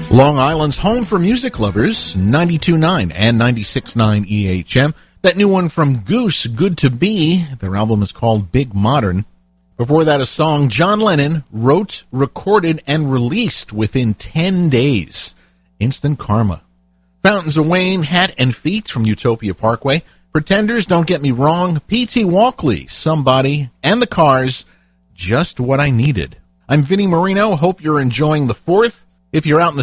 Long Island's home for music lovers, 92.9 and 96.9 EHM. That new one from Goose, Good to Be. Their album is called Big Modern. Before that, a song John Lennon wrote, recorded, and released within 10 days. Instant Karma. Fountains of Wayne, Hat and Feet from Utopia Parkway. Pretenders, Don't Get Me Wrong. P.T. Walkley, Somebody, and the Cars, Just What I Needed. I'm Vinnie Marino. Hope you're enjoying the 4th. If you're out in the